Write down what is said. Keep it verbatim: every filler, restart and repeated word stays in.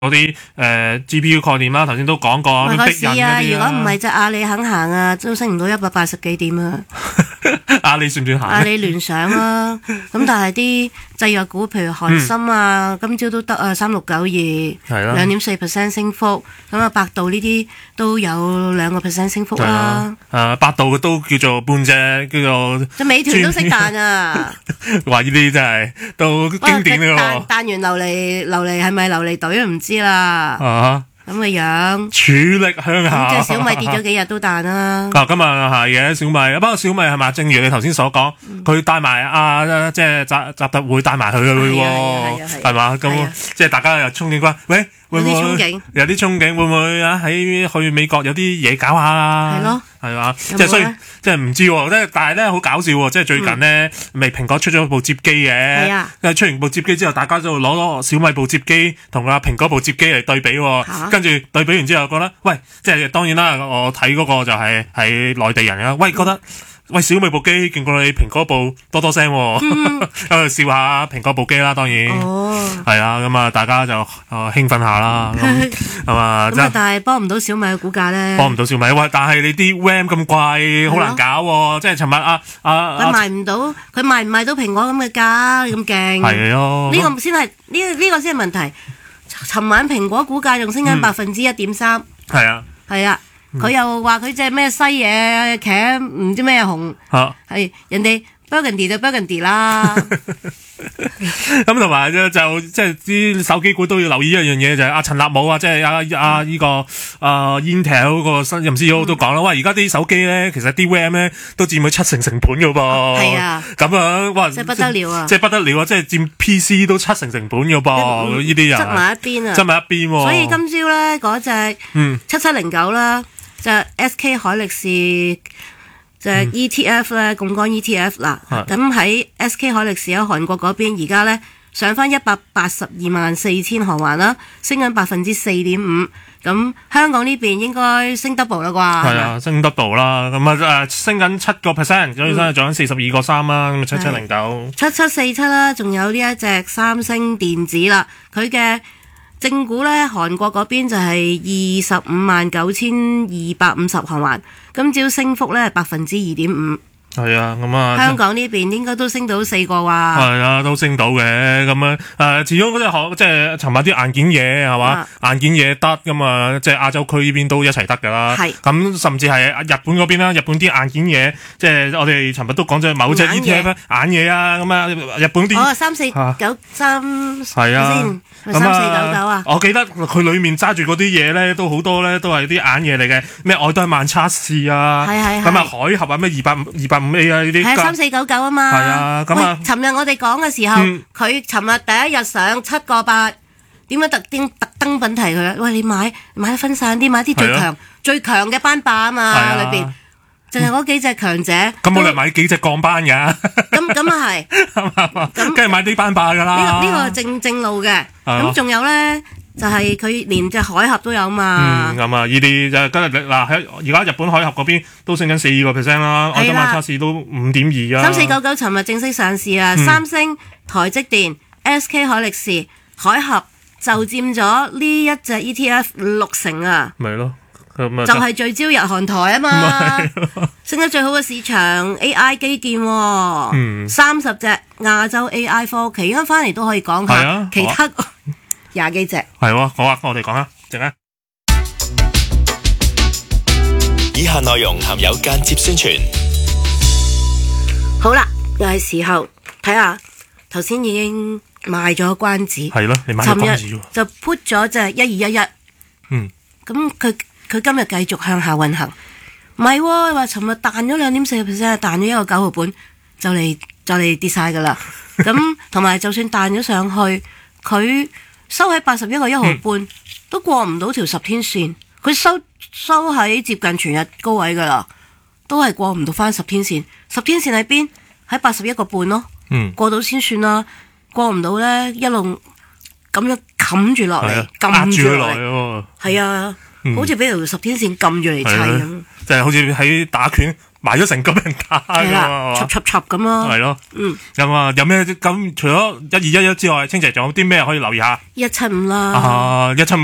嗰啲誒 G P U 概念啦，頭先都講過喂， 啲逼人嗰啊！ 啲如果唔係隻阿里肯行啊，都升唔到一百八十幾點啊！ 阿里算唔算行？ 阿里聯想啊，咁但係啲製藥股，譬如韓森啊，今朝都得啊，三六九二，兩點四 percent 升幅。咁啊，百度呢啲都有兩個 percent 升幅啦。 誒，百度都叫做半隻，叫做隻美團都識彈啊！ 話呢啲真係都經典㗎喎。 彈彈完流嚟流嚟係咪流嚟隊都唔知啦。 啊！ 咁嘅樣， 處力向下。 即係小米跌咗幾日都彈啦。 啊，今日係嘅小米，不過小米係咪？正如你頭先所講，佢帶埋啊，即係習習特會帶埋佢嘅喎，係嘛？咁即係大家又憧憬啩？喂，會唔會有啲憧憬？會唔會啊？喺去美國有啲嘢搞下啊？ 係咯。 係嘛？即係雖然即係唔知喎，即係但係咧好搞笑喎！即係最近咧，咪蘋果出咗部摺機嘅， 係啊。 因為出完部摺機之後，大家就攞咗小米部摺機同啊蘋果部摺機嚟對比喎，跟住對比完之後覺得，喂，即係當然啦，我睇嗰個就係係內地人啊，喂，覺得。喂，小米部機勁過你蘋果部多多聲喎，喺度笑下蘋果部機啦，當然係啊，咁啊大家就啊興奮下啦，係嘛？ 咁啊，但係幫唔到小米嘅股價咧， 幫唔到小米。喂，但係你啲 RAM 咁貴，好難搞喎。即係尋日啊啊， 佢賣唔到，佢賣唔賣到蘋果咁嘅價咁勁？ 係咯， 呢個先係呢呢個先係問題。尋晚蘋果股價仲升緊百分之一點三， 係啊， 係啊。佢又話佢隻咩西嘢茄唔知咩紅，係人哋 Burgundy 就 Burgundy 啦。 咁同埋就即係啲手機股都要留意一樣嘢，就係阿陳立武啊，即係阿阿呢個啊 Intel 個新任 C E O 都講啦，哇！而家啲手機咧，其實啲 RAM 咧都佔佢七成成本噶噃。係啊，咁樣哇， 即係不得了啊！ 即係不得了啊！即係佔 P C 都七成成本噶噃，呢啲人執埋一邊啊， 執埋一邊。 所以今朝咧嗰隻七七零九啦。就 S K 海力士就 E T F 咧，槓桿 E T F 啦。咁喺 S K 海力士喺韓國嗰邊，而家咧上翻一百八十二萬四千韓元啦，升緊百分之四點五。咁香港呢邊應該升 double 啦啩？係啊，升 double 啦。咁啊誒，升緊七個 percent，所以真係漲緊四十二個三啦。咁啊七七零九七七四七啦，仲有呢一隻三星電子啦，佢嘅。正股咧，韓國嗰邊就係二十五萬九千二百五十韓元，今朝升幅咧百分之二點五。 係啊，咁啊， 香港呢邊應該都升到四個喎。 係啊，都升到嘅，咁樣誒，始終嗰啲學即係尋日啲硬件嘢係嘛，硬件嘢得咁啊，即係亞洲區呢邊都一齊得㗎啦。係。咁甚至係日本嗰邊啦，日本啲硬件嘢，即係我哋尋日都講咗某隻 E T F 硬嘢啊，咁啊，日本啲哦三四九三係啊， 三四九九啊。 我記得佢裡面揸住嗰啲嘢咧，都好多咧，都係啲硬嘢嚟嘅，咩愛德曼測試啊， 係係咁啊海峽啊，咩二百二百五 A 啊呢啲。 係三四九九啊嘛。 係啊，咁啊。 尋日我哋講嘅時候，佢尋日第一日上七個八，點解特登特登品提佢？喂，你買買得分散啲，買啲最強最強嘅班霸啊嘛，裏邊淨係嗰幾隻強者。 咁我哋買幾隻鋼班㗎？ 咁咁啊係。 咁梗係買啲班霸㗎啦。 呢個呢個正正路嘅。咁仲有咧？就係佢連隻海峽都有嘛。 嗯，咁啊，呢啲就今日嗱喺而家日本海峽嗰邊都升緊四個 percent 啦，愛德曼測試都五點二啊。 三四九九尋日正式上市啊，嗯、三星、台積電、S K 海力士、海峽就佔咗呢一隻 E T F 六成啊。 咪咯， 就係聚焦日韓台啊嘛，升得最好嘅市場 A I 基建喎、哦，三十隻亞洲 A I 科技，而家翻嚟都可以講下、啊、其他。廿幾隻係喎，好啊，我哋講下，靜啊！ 以下內容含有間接宣傳。 好啦，又係時候睇下，頭先已經賣咗關子， 係咯，你賣咗關子喎， 就 put 咗隻一二一一， 嗯， 咁佢佢今日繼續向下運行，唔係喎，話尋日彈咗兩點四個 percent，彈咗一個九毫半，就嚟就嚟跌晒噶啦，咁同埋就算彈咗上去，佢。收喺八十一個一毫半，嗯、都過唔到條十天線。佢收收喺接近全日高位噶啦，都係過唔到翻十天線。十天線喺邊？喺八十一個半咯。嗯，過到先算啦。過唔到咧，一路咁樣冚住落嚟，撳住落嚟。係啊，嗯、好似俾條十天線撳住嚟砌咁。 就係好似喺打拳賣咗成咁人打㗎係啦， 嘛， 插插插咁咯。 係咯。 嗯， 咁啊，有咩咁除咗一二一一之外，清姐仲有啲咩可以留意下？ 一七五啦。 啊，一七